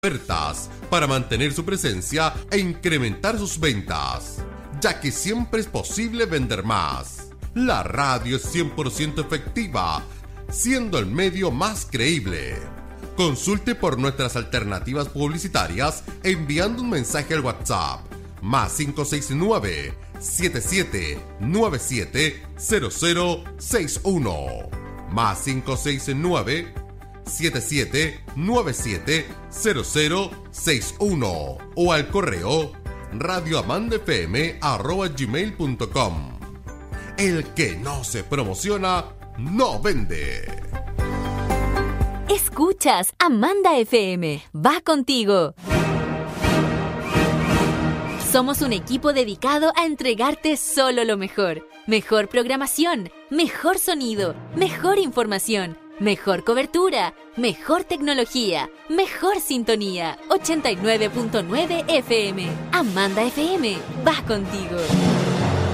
ofertas para mantener su presencia e incrementar sus ventas, ya que siempre es posible vender más. La radio es 100% efectiva, siendo el medio más creíble. Consulte por nuestras alternativas publicitarias enviando un mensaje al WhatsApp más 569 7797 0061 más 569 7797 0061 o al correo radioamandafm@gmail.com. El que no se promociona, no vende. Escuchas Amanda FM, va contigo. Somos un equipo dedicado a entregarte solo lo mejor. Mejor programación, mejor sonido, mejor información, mejor cobertura, mejor tecnología, mejor sintonía. 89.9 FM. Amanda FM, va contigo.